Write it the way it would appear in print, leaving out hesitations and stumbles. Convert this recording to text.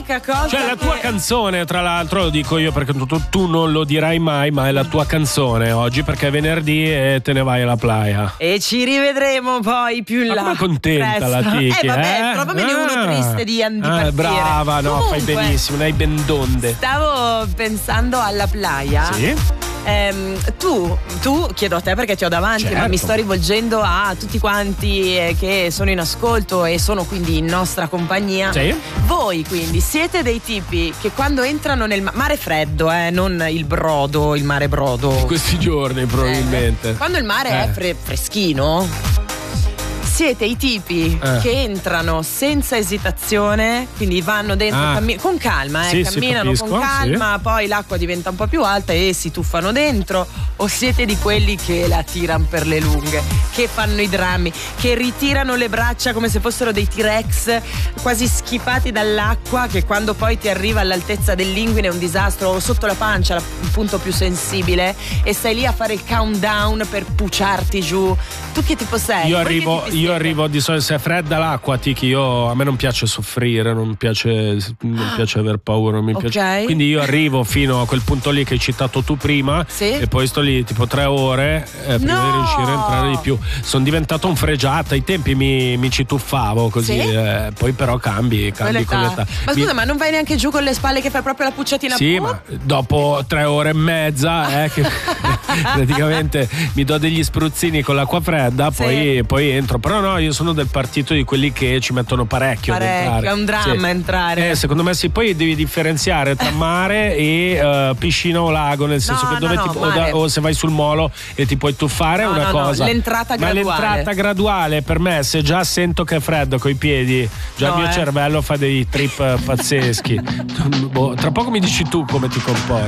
l'unica cosa. Cioè la tua canzone, tra l'altro, lo dico io perché tu non lo dirai mai, ma è la tua canzone oggi perché è venerdì e te ne vai alla playa. E ci rivedremo poi più in là. Ma contenta la Tiki, vabbè, trovamene uno triste di partire. Brava, no, comunque, fai benissimo, ne hai ben donde. Stavo pensando alla playa. Sì. Tu chiedo a te perché ti ho davanti, certo. Ma mi sto rivolgendo a tutti quanti che sono in ascolto e sono quindi in nostra compagnia. Sì. Voi quindi siete dei tipi che quando entrano nel mare freddo, non il brodo, il mare brodo. Questi giorni probabilmente. Quando il mare è freschino. Siete i tipi che entrano senza esitazione, quindi vanno dentro con calma, camminano capisco, con calma, poi l'acqua diventa un po' più alta e si tuffano dentro, o siete di quelli che la tirano per le lunghe, che fanno i drammi, che ritirano le braccia come se fossero dei T-Rex quasi schipati dall'acqua, che quando poi ti arriva all'altezza dell'inguine è un disastro, o sotto la pancia, il punto più sensibile, e stai lì a fare il countdown per puciarti giù. Tu che tipo sei? Io arrivo di solito, se è fredda l'acqua, Tiki, a me non piace soffrire, non piace aver paura, non mi piace. Quindi io arrivo fino a quel punto lì che hai citato tu prima, e poi sto lì tipo 3 ore prima di riuscire a entrare di più. Sono diventato un fregiata, ai tempi mi ci tuffavo così, poi però cambi con l'età. Ma scusa, ma non vai neanche giù con le spalle che fai proprio la pucciatina? Sì, ma dopo 3 ore e mezza che praticamente mi do degli spruzzini con l'acqua fredda, poi entro. Però no, io sono del partito di quelli che ci mettono parecchio ad entrare. È un dramma entrare. Secondo me sì, poi devi differenziare tra mare e piscina o lago, nel senso che o se vai sul molo e ti puoi tuffare è una cosa. L'entrata graduale. Ma l'entrata graduale per me, se già sento che è freddo coi piedi, già il mio cervello fa dei trip pazzeschi. Tra poco mi dici tu come ti comporti.